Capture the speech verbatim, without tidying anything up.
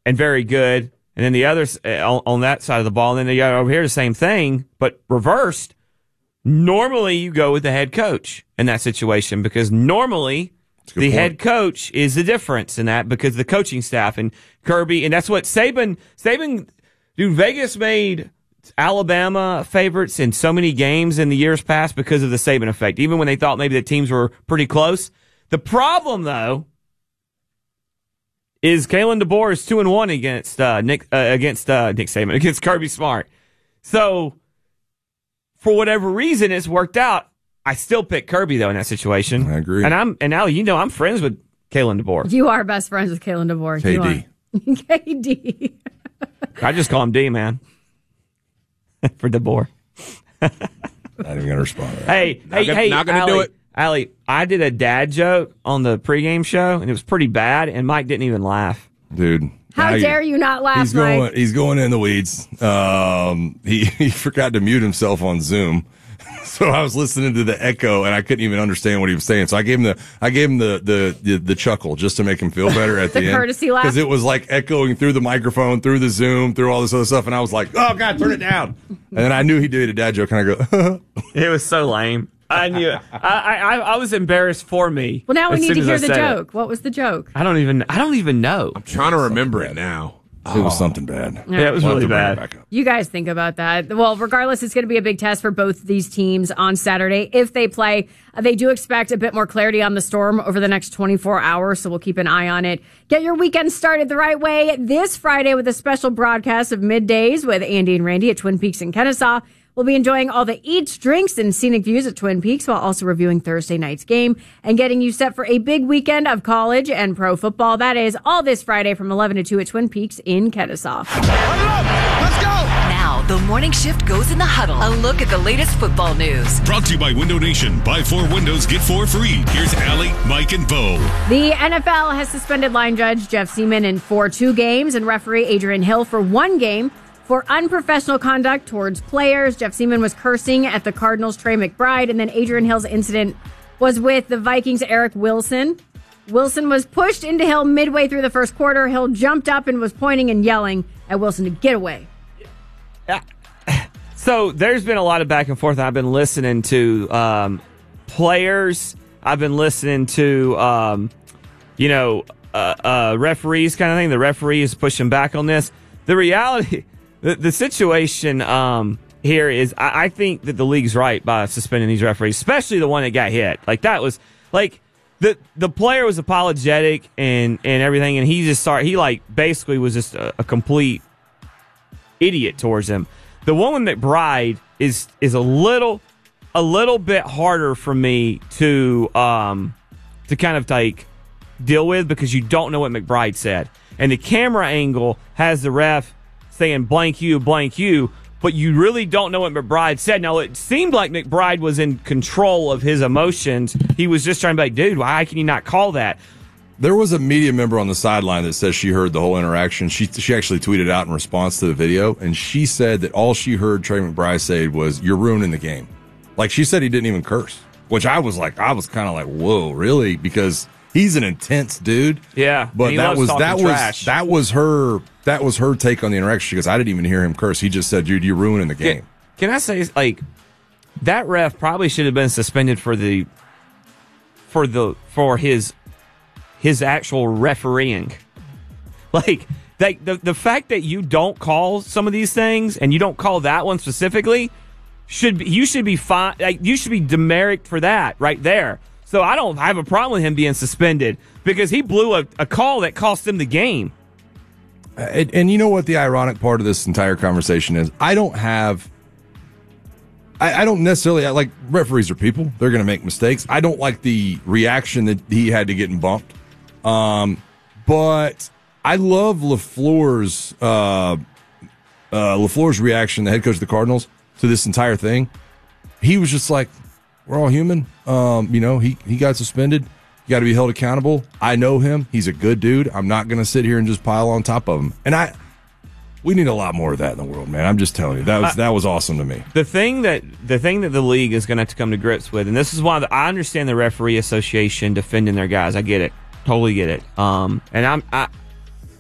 and very good. And then the other on, on that side of the ball, and then you got over here the same thing, but reversed. Normally, you go with the head coach in that situation because normally the point. head coach is the difference in that because the coaching staff and Kirby, and that's what Saban, Saban, dude, Vegas made Alabama favorites in so many games in the years past because of the Saban effect, even when they thought maybe the teams were pretty close. The problem, though, is Kalen DeBoer is two and one against uh, Nick uh, against uh, Nick Saban against Kirby Smart. So for whatever reason, it's worked out. I still pick Kirby though in that situation. I agree. And I'm and now you know I'm friends with Kalen DeBoer. You are best friends with Kalen DeBoer. K D. K D. I just call him D, man. For DeBoer. Not even gonna respond to that. Hey, Not hey, gonna- hey, not gonna Allie, do it. Allie, I did a dad joke on the pregame show, and it was pretty bad, and Mike didn't even laugh. Dude. How now dare you not laugh, he's Mike? going, he's going in the weeds. Um, he, he forgot to mute himself on Zoom. So I was listening to the echo and I couldn't even understand what he was saying. So I gave him the, I gave him the, the, the, the chuckle just to make him feel better at the, The end. courtesy laugh? Because it was like echoing through the microphone, through the Zoom, through all this other stuff. And I was like, oh God, turn it down. And then I knew he did a dad joke and I go, It was so lame. I knew it. I, I, I was embarrassed for me. Well, now we as need soon to as hear I the said joke. It. What was the joke? I don't even, I don't even know. I'm trying to remember it now. it was something bad. Yeah, it was We'll have really to bring it bad. back up. You guys think about that. Well, regardless, it's going to be a big test for both these teams on Saturday. If they play, uh, they do expect a bit more clarity on the storm over the next twenty-four hours, so we'll keep an eye on it. Get your weekend started the right way this Friday with a special broadcast of Middays with Andy and Randy at Twin Peaks in Kennesaw. We'll be enjoying all the eats, drinks, and scenic views at Twin Peaks while also reviewing Thursday night's game and getting you set for a big weekend of college and pro football. That is all this Friday from eleven to two at Twin Peaks in Kennesaw. Let's go! Now, the morning shift goes in the huddle. A look at the latest football news. Brought to you by Window Nation. Buy four windows, get four free. Here's Allie, Mike, and Bo. The N F L has suspended line judge Jeff Seaman for two games and referee Adrian Hill for one game for unprofessional conduct towards players. Jeff Seaman was cursing at the Cardinals' Trey McBride, and then Adrian Hill's incident was with the Vikings' Eric Wilson. Wilson was pushed into Hill midway through the first quarter. Hill jumped up and was pointing and yelling at Wilson to get away. So there's been a lot of back and forth. I've been listening to um, players. I've been listening to, um, you know, uh, uh, referees kind of thing. The referee is pushing back on this. The reality, the, the situation um, here is I, I think that the league's right by suspending these referees, especially the one that got hit. Like that was like the the player was apologetic and, and everything, and he just started, he like basically was just a, a complete idiot towards him. The one with McBride is is a little a little bit harder for me to um to kind of like deal with because you don't know what McBride said. And the camera angle has the ref saying blank you, blank you, but you really don't know what McBride said. Now, it seemed like McBride was in control of his emotions. He was just trying to be like, dude, why can you not call that? There was a media member on the sideline that says she heard the whole interaction. She she actually tweeted out in response to the video, and she said that all she heard Trey McBride say was, "You're ruining the game." Like, she said he didn't even curse, which I was like, I was kind of like, whoa, really? Because he's an intense dude. Yeah, but he that loves was talking that trash. was that was her that was her take on the interaction. She goes, I didn't even hear him curse. He just said, "Dude, you're ruining the game." Can, can I say, like, that ref probably should have been suspended for the for the for his his actual refereeing. Like, like the the fact that you don't call some of these things and you don't call that one specifically should be, you should be fine. Like, you should be demerits for that right there. So I don't have a problem with him being suspended because he blew a, a call that cost him the game. Uh, and, and you know what the ironic part of this entire conversation is? I don't have. I, I don't necessarily I like referees are people. They're going to make mistakes. I don't like the reaction that he had to getting bumped. Um, but I love LaFleur's uh, uh, LaFleur's reaction, the head coach of the Cardinals, to this entire thing. He was just like, "We're all human." Um, you know, he he got suspended. You got to be held accountable. I know him. He's a good dude. I'm not going to sit here and just pile on top of him. And I, we need a lot more of that in the world, man. I'm just telling you, that was that was awesome to me. The thing that the thing that the league is going to have to come to grips with, and this is why the, I understand the referee association defending their guys. I get it, totally get it. Um, and I'm I,